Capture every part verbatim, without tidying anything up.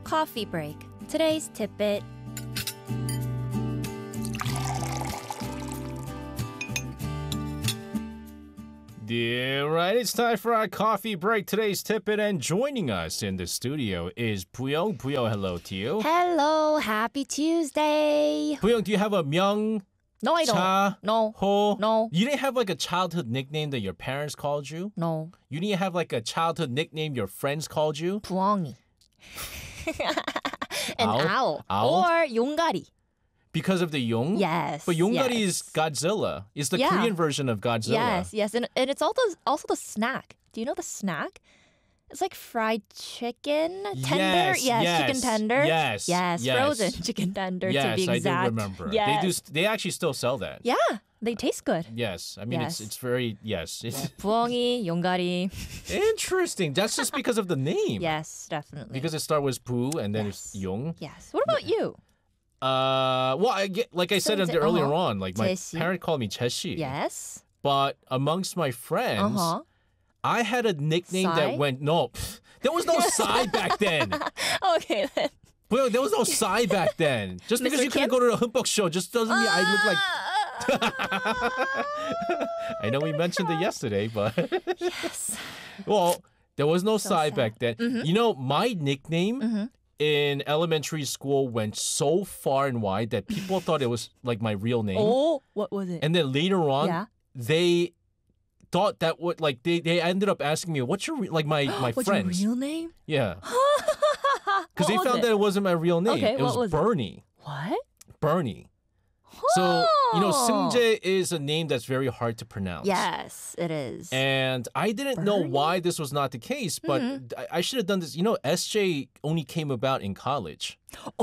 coffee break. Today's tidbit. Yeah, right. It's time for our coffee break. Today's tidbit, and joining us in the studio is Puyong. Puyong, hello to you. Hello, happy Tuesday. Puyong, do you have a Myung, No, I don't. Cha, No. Ho? No. You didn't have like a childhood nickname that your parents called you? No. You didn't have like a childhood nickname your friends called you? 부엉이. An Owl? owl. Owl? Or 용가리. Because of the Yung? Yes. But Yonggari yes. is Godzilla. It's the Yeah. Korean version of Godzilla. Yes, yes. And, and it's also, also the snack. Do you know the snack? It's like fried chicken tender. Yes, yes, yes, chicken tender. yes, Yes, yes. frozen chicken tender Yes, to be I exact. do remember. Yes. They do. They actually still sell that. Yeah, they taste good. Yes, I mean Yes. it's it's very yes. It's 부엉이, 용가리. interesting. That's just because of the name. Yes, definitely. Because it starts with pu and then Yes. it's yung. Yes. What about you? Uh, well, I get, like I said So is it- earlier uh-huh. on, like my 제시. parent called me Cheshi. Yes. But amongst my friends, Uh-huh. I had a nickname Sai? that went no. pff, there was no Sai back then. Okay then. Well, there was no Sai back then. Just because Mister you couldn't Kim? go to the Humpuk show just doesn't mean I look like. I know we mentioned it yesterday, but Yes. well, there was no Sai sad. back then. You know, my nickname in elementary school went so far and wide that people thought it was like my real name. Oh, what was it? And then later on, Yeah. they thought that what like they, they ended up asking me, "What's your re-" like my my What's friends?" your real name? Yeah, because they What was found it? that it wasn't my real name. Okay, it what was, was it? Bernie. What? Bernie. So you know, Oh. Seungjae is a name that's very hard to pronounce. Yes, it is. And I didn't know Bernie? Mm-hmm. why this was not the case, but I, I should have done this. You know, S J only came about in college.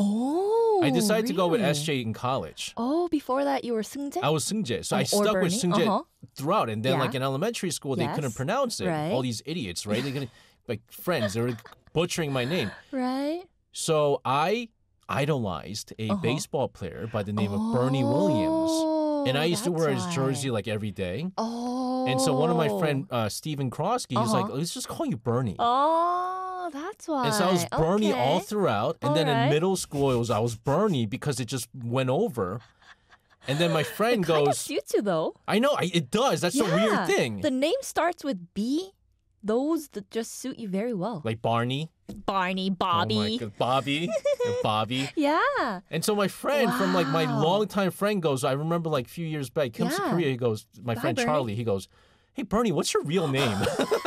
oh, I decided to go with really? S J in college. Oh, before that you were 승재? I was Seungjae, so I Oh, or stuck with Bernie, Seungjae uh-huh. throughout. And then, Yeah. like in elementary school, they Yes. couldn't pronounce it. Right. All these idiots, right? They're gonna like friends. They were butchering my name. Right? So I idolized a Uh-huh. baseball player by the name of Bernie Williams, Oh, and I used to that's wear his why. jersey like every day. Oh. And so one of my friend uh, Stephen Krosky, he's like, Uh-huh. "Let's just call you Bernie." Oh, that's why. And so I was Bernie okay. all throughout. And All then right. in middle school, it was I was Bernie because it just went over. And then my friend Kind of goes, suits you though. I know, I, it does. That's a weird thing. The name starts with B. Those that just suit you very well. Like Barney. Barney, Oh my Bobby. God. Bobby. Bobby. Yeah. And so my friend from like my Wow. longtime friend goes, I remember like a few years back, he comes to Yeah. Korea, he goes, my Bye, friend Bernie. Charlie, he goes, hey Bernie, what's your real name?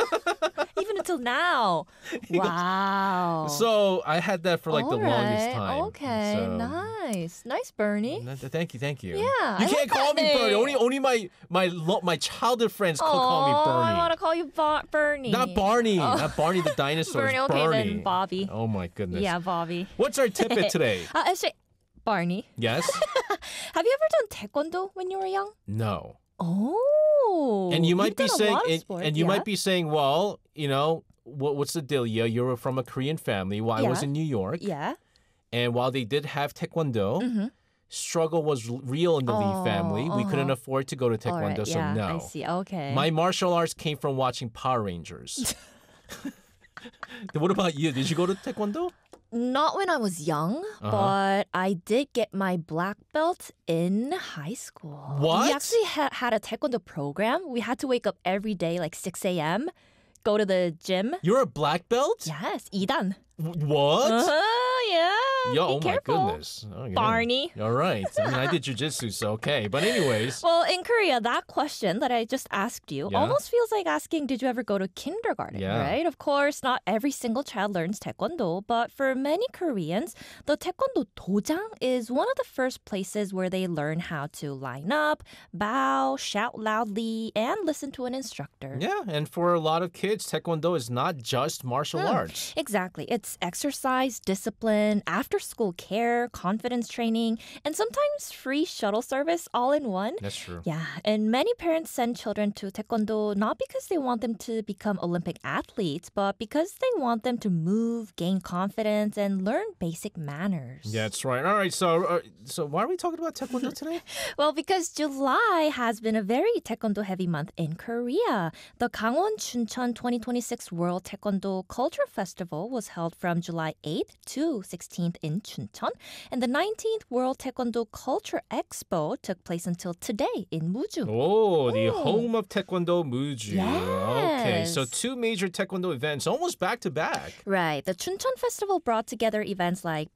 Even until now. Wow. So I had that for like the All longest right. time. Okay. So- Nice. Nice, Bernie. Th- Thank you, thank you. Yeah, you I can't like call that me Bernie. name. Only, only my my lo- my childhood friends call, call me Oh, Bernie. I want to call you Ba- Bernie. Not Barney, not Barney the dinosaur. Bernie. it's Okay, Bernie. then Bobby. Oh my goodness. Yeah, Bobby. What's our tidbit today? Uh, actually, Barney. Yes? Have you ever done taekwondo when you were young? No. Oh. And you might you've be done a saying, lot of and, sports, and you yeah? might be saying, well, you know, what, what's the deal? Yeah, you're from a Korean family. Well, I was Yeah. in New York, Yeah. and while they did have taekwondo, Mm-hmm. struggle was r- real in the Lee Oh, family. We couldn't uh-huh. afford to go to All right, taekwondo, so yeah, no. I see. Okay. My martial arts came from watching Power Rangers. What about you? Did you go to taekwondo? Not when I was young, Uh-huh. but I did get my black belt in high school. What? We actually ha- had a taekwondo program. We had to wake up every day like six a.m., go to the gym. You're a black belt? Yes, 이 단. W- What? Uh-huh, yeah. Yo, Be oh my careful. goodness. Okay. Barney. All right. I mean, I did jujitsu, so okay. But anyways, Well, in Korea, that question that I just asked you Yeah. almost feels like asking, did you ever go to kindergarten, Yeah. right? Of course, not every single child learns taekwondo, but for many Koreans, the taekwondo dojang is one of the first places where they learn how to line up, bow, shout loudly, and listen to an instructor. yeah. And for a lot of kids, taekwondo is not just martial Hmm. arts. Exactly. It's exercise, discipline. After after-school care, confidence training, and sometimes free shuttle service all in one. That's true. Yeah, and many parents send children to taekwondo not because they want them to become Olympic athletes, but because they want them to move, gain confidence, and learn basic manners. Yeah, that's right. All right, so uh, so why are we talking about taekwondo today? Well, because July has been a very taekwondo-heavy month in Korea. The Gangwon Chuncheon twenty twenty-six World Taekwondo Culture Festival was held from July eighth to sixteenth in Chuncheon, and the nineteenth World Taekwondo Culture Expo took place until today in Muju. Oh, the Oh. home of Taekwondo Muju. Okay, so Yes. two major Taekwondo events almost back to back. Right. The Chuncheon Festival brought together events like